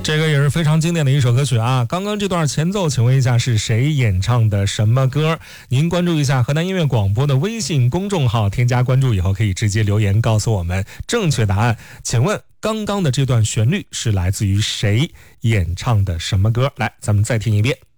这个也是非常经典的一首歌曲啊！刚刚这段前奏，请问一下是谁演唱的什么歌？您关注一下河南音乐广播的微信公众号，添加关注以后可以直接留言告诉我们正确答案。请问刚刚的这段旋律是来自于谁演唱的什么歌？来，咱们再听一遍。